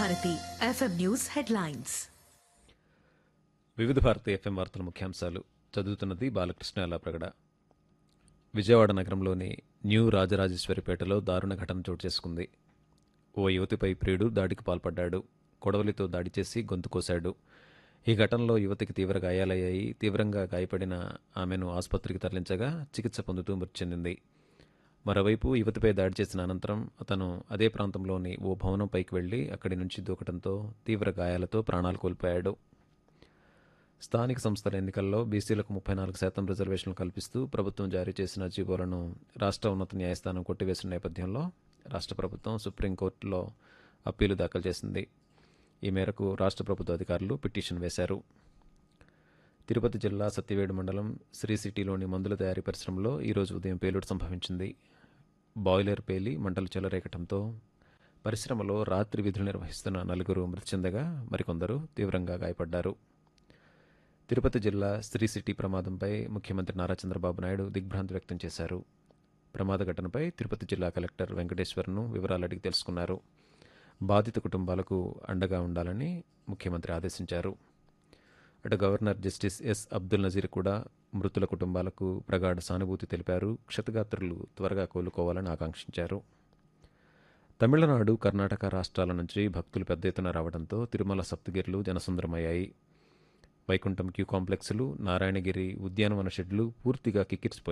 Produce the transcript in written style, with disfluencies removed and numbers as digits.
Bharati FM news headlines. వివిధ Bharati FM వార్తల ముఖ్యాంశాలు చదువుతున్నది బాలకృష్ణ ప్రగడ. విజయవాడ నగరంలోని న్యూ రాజరాజేశ్వరిపేటలో దారుణ ఘటన చోటు చేసుకుంది. ఓ యువతిపై ప్రియుడు దాడికి పాల్పడ్డాడు. కొడవలితో దాడి చేసి గొంతు కోశాడు. ఈ ఘటనలో యువతికి తీవ్ర గాయాలయ్యాయి. తీవ్రంగా గాయపడిన ఆమెను ఆసుపత్రికి తరలించగా చికిత్స పొందుతూ మృతి చెందింది. మరోవైపు యువతిపై దాడి చేసిన అనంతరం అతను అదే ప్రాంతంలోని ఓ భవనం పైకి వెళ్లి అక్కడి నుంచి దూకడంతో తీవ్ర గాయాలతో ప్రాణాలు కోల్పోయాడు. స్థానిక సంస్థల ఎన్నికల్లో బీసీలకు 34% రిజర్వేషన్లు కల్పిస్తూ ప్రభుత్వం జారీ చేసిన జీవోలను రాష్ట్ర ఉన్నత న్యాయస్థానం కొట్టివేసిన నేపథ్యంలో రాష్ట్ర ప్రభుత్వం సుప్రీంకోర్టులో అప్పీలు దాఖలు చేసింది. ఈ మేరకు రాష్ట్ర ప్రభుత్వ అధికారులు పిటిషన్ వేశారు. తిరుపతి జిల్లా సత్యవేడు మండలం శ్రీ సిటీలోని మందుల తయారీ పరిశ్రమలో ఈరోజు ఉదయం పేలుడు సంభవించింది. బాయిలర్ పేలి మంటలు చెలరేగటంతో పరిశ్రమలో రాత్రి విధులు నిర్వహిస్తున్న 4 మృతి చెందగా మరికొందరు తీవ్రంగా గాయపడ్డారు. తిరుపతి జిల్లా శ్రీ సిటీ ప్రమాదంపై ముఖ్యమంత్రి నారా చంద్రబాబు నాయుడు దిగ్భ్రాంతి వ్యక్తం చేశారు. ప్రమాద ఘటనపై తిరుపతి జిల్లా కలెక్టర్ వెంకటేశ్వర్ను వివరాలు అడిగి తెలుసుకున్నారు. బాధిత కుటుంబాలకు అండగా ఉండాలని ముఖ్యమంత్రి ఆదేశించారు. అటు governor justice yes Abdul Nazir కూడా మృతుల కుటుంబాలకు ప్రగాఢ సానుభూతి తెలిపారు. క్షతగాత్రులు త్వరగా కోలుకోవాలని ఆకాంక్షించారు. తమిళనాడు, కర్ణాటక రాష్ట్రాల నుంచి భక్తులు పెద్ద ఎత్తున రావడంతో తిరుమల సప్తగిరులు జనసంద్రమయ్యాయి. వైకుంఠం క్యూ కాంప్లెక్స్లు, నారాయణగిరి ఉద్యానవన షెడ్లు పూర్తిగా కిక్కిరిసిపోయాయి.